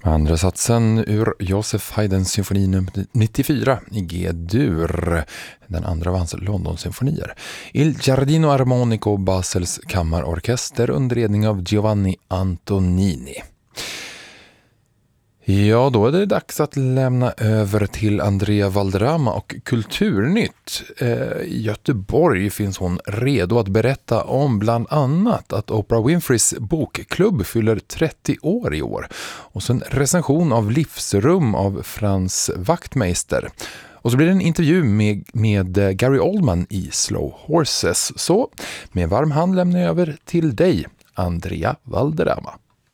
Andra satsen ur Joseph Haydns symfoni nummer 94 i G-dur. Den andra av hans London-symfonier. Il Giardino Armonico, Basels kammarorkester under ledning av Giovanni Antonini. Ja, då är det dags att lämna över till Andrea Valderrama och Kulturnytt. I Göteborg finns hon redo att berätta om bland annat att Oprah Winfreys bokklubb fyller 30 år i år. Och så en recension av Livsrum av Frans Wachtmeister. Och så blir det en intervju med Gary Oldman i Slow Horses. Så med varm hand lämnar jag över till dig, Andrea Valderrama.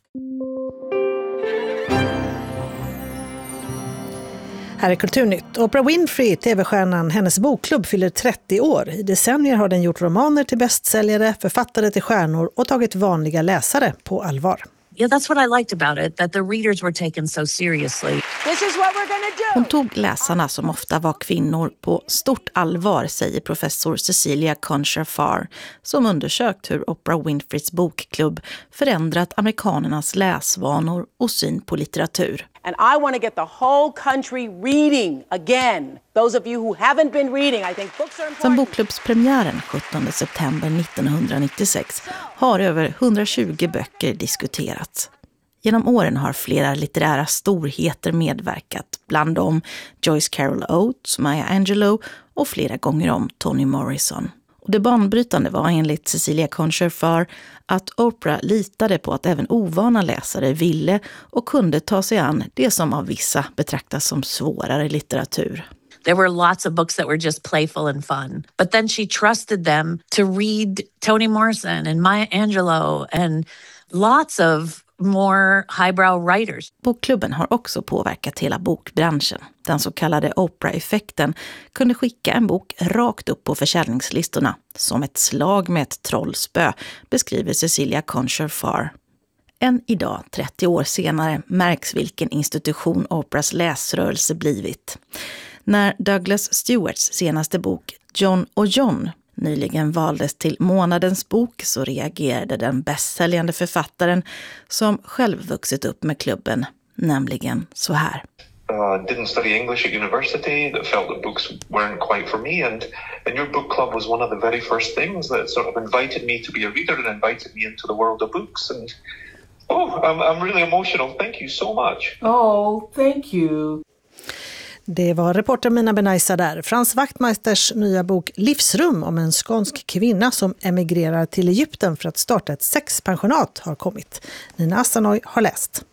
Här är Kulturnytt. Oprah Winfrey, tv-stjärnan, hennes bokklubb fyller 30 år. I decennier har den gjort romaner till bästsäljare, författare till stjärnor och tagit vanliga läsare på allvar. Yeah, that's what I liked about it, that the readers were taken so seriously. This is what we're gonna do. Hon tog läsarna, som ofta var kvinnor, på stort allvar, säger professor Cecilia Concher-Farr, som undersökt hur Oprah Winfreys bokklubb förändrat amerikanernas läsvanor och syn på litteratur. And I want to get the whole country reading again. Those of you who haven't been reading, I think books are important. Sedan bokklubbspremiären 17 september 1996 har över 120 böcker diskuterats. Genom åren har flera litterära storheter medverkat, bland dem Joyce Carol Oates, Maya Angelou och flera gånger om Toni Morrison. Och det banbrytande var enligt Cecilia Concher-Farr att Oprah litade på att även ovana läsare ville och kunde ta sig an det som av vissa betraktas som svårare litteratur. There were lots of books that were just playful and fun. But then she trusted them to read Toni Morrison and Maya Angelou and lots of more highbrow writers. Bokklubben har också påverkat hela bokbranschen. Den så kallade Oprah-effekten kunde skicka en bok rakt upp på försäljningslistorna som ett slag med ett trollspö, beskriver Cecilia Concher-Farr. Än idag, 30 år senare, märks vilken institution Oprahs läsrörelse blivit. När Douglas Stewarts senaste bok John och John nyligen valdes till månadens bok så reagerade den bästsäljande författaren som själv vuxit upp med klubben, nämligen så här. Didn't study English at university, that felt that books weren't quite for me, and your book club was one of the very first things that sort of invited me to be a reader and invited me into the world of books. And I'm really emotional. Thank you so much. Oh, thank you. Det var reporter Mina Benaisa där. Frans Wachtmeisters nya bok Livsrum om en skånsk kvinna som emigrerar till Egypten för att starta ett sexpensionat har kommit. Nina Asanoy har läst.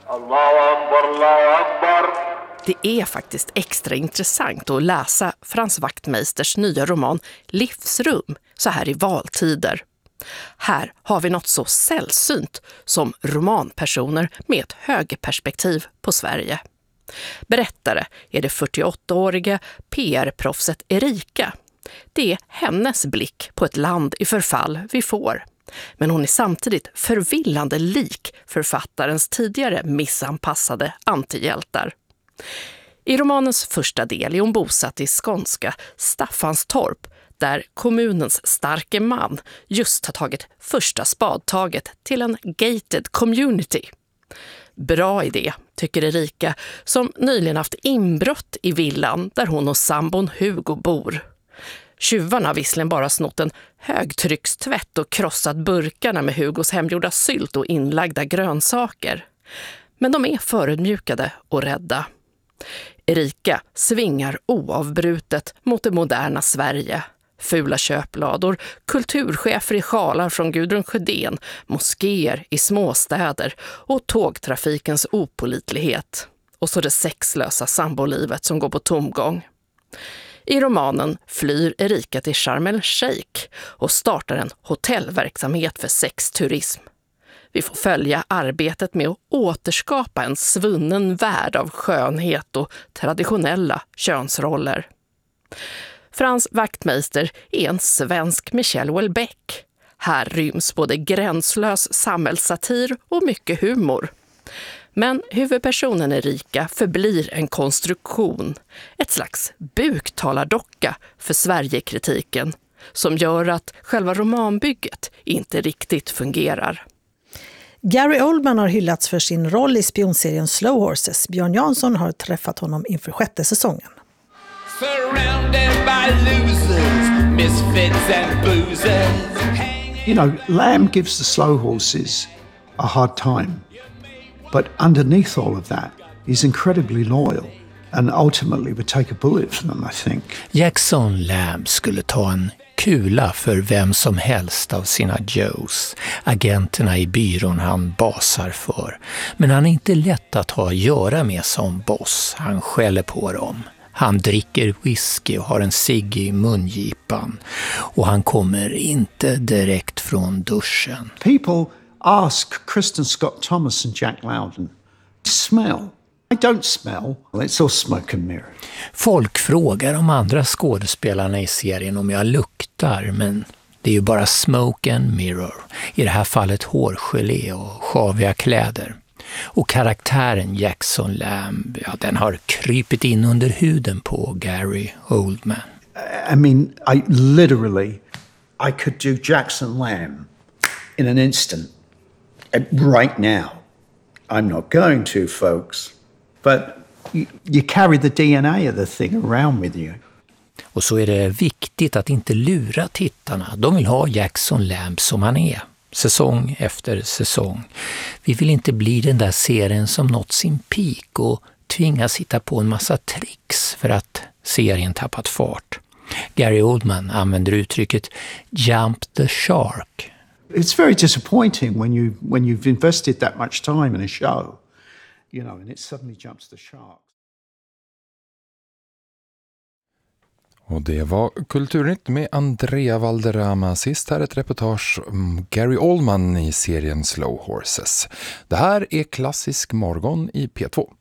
Det är faktiskt extra intressant att läsa Frans Wachtmeisters nya roman Livsrum så här i valtider. Här har vi något så sällsynt som romanpersoner med ett högerperspektiv på Sverige. Berättare är det 48-åriga PR-proffset Erika. Det är hennes blick på ett land i förfall vi får. Men hon är samtidigt förvillande lik författarens tidigare missanpassade antihjältar. I romanens första del är hon bosatt i skånska Staffanstorp, där kommunens starke man just har tagit första spadtaget till en gated community. Bra idé, tycker Erika, som nyligen haft inbrott i villan där hon och sambon Hugo bor. Tjuvarna har visserligen bara snott en högtryckstvätt och krossat burkarna med Hugos hemgjorda sylt och inlagda grönsaker. Men de är förödmjukade och rädda. Erika svingar oavbrutet mot det moderna Sverige. Fula köplador, kulturchefer i sjalar från Gudrun Sjödén, moskéer i småstäder och tågtrafikens opålitlighet. Och så det sexlösa sambolivet som går på tomgång. I romanen flyr Erika till Sharm el-Sheikh och startar en hotellverksamhet för sexturism. Vi får följa arbetet med att återskapa en svunnen värld av skönhet och traditionella könsroller. Frans Wachtmeister är en svensk Michel Houellebecq. Här ryms både gränslös samhällssatir och mycket humor. Men huvudpersonen Erika förblir en konstruktion, ett slags buktalardocka för Sverigekritiken, som gör att själva romanbygget inte riktigt fungerar. Gary Oldman har hyllats för sin roll i spionserien Slow Horses. Björn Jansson har träffat honom inför 6:e säsongen. Surrounded by losers, misfits and boozers. You know, Lamb gives the Slow Horses a hard time. But underneath all of that, he's incredibly loyal and ultimately would take a bullet for them, I think. Jackson Lamb skulle ta en kula för vem som helst av sina Joes, agenterna i byrån han basar för. Men han är inte lätt att ha att göra med som boss. Han skäller på dem. Han dricker whisky och har en cigg i mungipan. Och han kommer inte direkt från duschen. People ask Kristen Scott Thomas and Jack Lowden, smell? I don't smell. It's all smoke and mirror. Folk frågar de andra skådespelarna i serien om jag luktar, men det är ju bara smoke and mirror. I det här fallet hårgelé och sjaviga kläder. Och karaktären Jackson Lamb, ja, den har krypit in under huden på Gary Oldman. I mean, I could do Jackson Lamb in an instant. Right now. I'm not going to, folks. But you carry the DNA of the thing around with you. Och så är det viktigt att inte lura tittarna. De vill ha Jackson Lamb som han är. Säsong efter säsong. Vi vill inte bli den där serien som nått sin peak och tvingas hitta på en massa tricks för att serien tappat fart. Gary Oldman använder uttrycket jump the shark. It's very disappointing when you've invested that much time in a show, you know, and it suddenly jumps the shark. Och det var Kulturnytt med Andrea Valderrama. Sist här ett reportage om Gary Oldman i serien Slow Horses. Det här är Klassisk morgon i P2.